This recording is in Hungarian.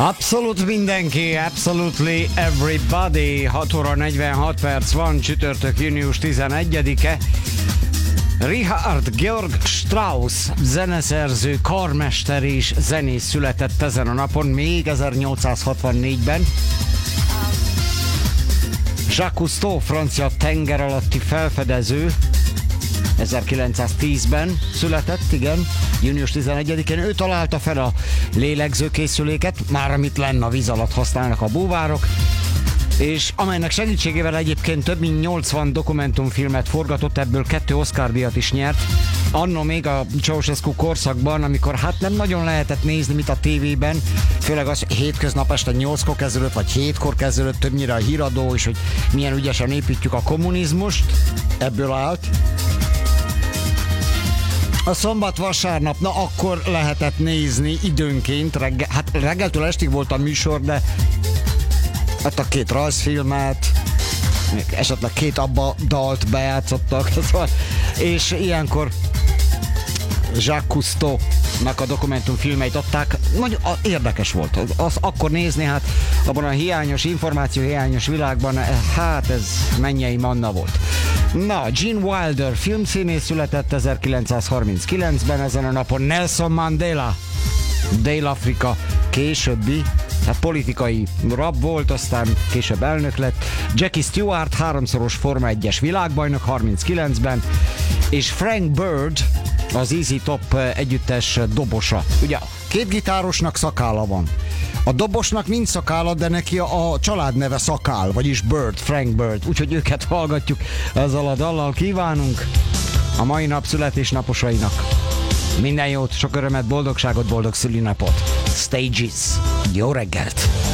Abszolút mindenki, absolutely everybody. 6 óra 46 perc van, csütörtök június 11-e. Richard Georg Strauss, zeneszerző, karmester és zenész született ezen a napon, még 1864-ben. Jacques Cousteau, francia tenger alatti felfedező, 1910-ben született, igen, június 11-én. Ő találta fel a lélegzőkészüléket, már amit lenne a víz alatt használnak a búvárok, és amelynek segítségével egyébként több mint 80 dokumentumfilmet forgatott, ebből 2 Oscar-díjat is nyert. Anno még a Ceausescu korszakban, amikor hát nem nagyon lehetett nézni, mit a tévében, főleg az hétköznap este 8-kor kezdődött, vagy 7-kor kezdődött többnyire a híradó, és hogy milyen ügyesen építjük a kommunizmust, ebből állt. A szombat-vasárnap, na akkor lehetett nézni időnként, reggeltől estig volt a műsor, de hát a 2 rajzfilmet, még esetleg 2 abba dalt bejátszottak, és ilyenkor Jacques Cousteau-nak a dokumentumfilmeit adták. Nagyon érdekes volt az akkor nézni, hát abban a hiányos, információ hiányos világban, hát ez mennyei manna volt. Na, Gene Wilder filmszínész született 1939-ben ezen a napon. Nelson Mandela, Dél-Afrika későbbi, hát politikai rab volt, aztán később elnök lett. Jackie Stewart 3-szoros Forma 1-es világbajnok 39-ben, és Frank Bird, az Easy Top együttes dobosa. Ugye 2 gitárosnak szakálla van. A dobosnak nincs szakálla, de neki a családneve Szakál, vagyis Bird, Frank Bird. Úgyhogy őket hallgatjuk, ezzel a dallal kívánunk a mai nap születésnaposainak minden jót, sok örömet, boldogságot, boldog szülinapot. Stages. Jó reggelt!